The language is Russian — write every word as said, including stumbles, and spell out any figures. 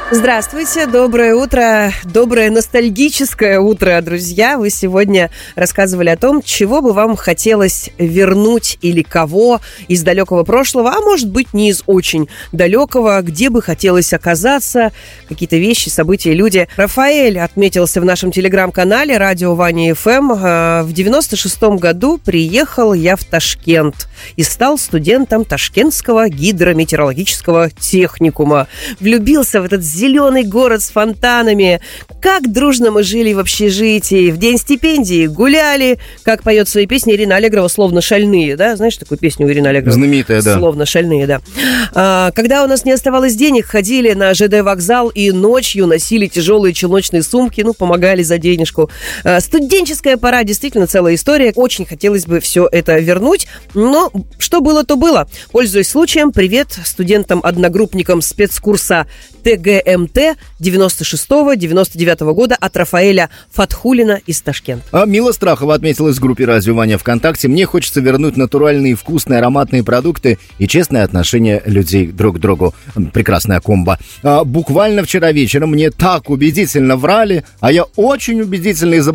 Здравствуйте, доброе утро, доброе ностальгическое утро, друзья. Вы сегодня рассказывали о том, чего бы вам хотелось вернуть или кого из далекого прошлого, а может быть не из очень далекого, где бы хотелось оказаться, какие-то вещи, события, люди. Рафаэль отметился в нашем телеграм-канале «Радио Ваня эф эм». В девяносто шестом году приехал я в Ташкент и стал студентом Ташкентского гидрометеорологического техникума. Влюбился в этот зеленый город с фонтанами. Как дружно мы жили в общежитии. В день стипендии гуляли. Как поет в своей песне Ирина Аллегрова «Словно шальные». Да? Знаешь такую песню у Ирины Аллегровой? Знаменитая, да. «Словно шальные», да. А, когда у нас не оставалось денег, ходили на ЖД вокзал и ночью носили тяжелые челночные сумки, ну, помогали за денежку. А, студенческая пора, действительно целая история. Очень хотелось бы все это вернуть. Но что было, то было. Пользуясь случаем, привет студентам-одногруппникам спецкурса тэ гэ эм тэ девяносто шестого девяносто девятого года от Рафаэля Фатхулина из Ташкента. А Мила Страхова отметилась в группе «Радио Ваня» ВКонтакте. Мне хочется вернуть натуральные, вкусные, ароматные продукты и честное отношение людей друг к другу. Прекрасная комбо. А, буквально вчера вечером мне так убедительно врали, а я очень убедительно изображал